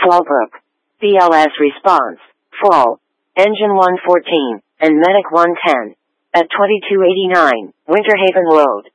Fallbrook. BLS response. Fall. Engine 114, and Medic 110. At 2289, Winter Haven Road.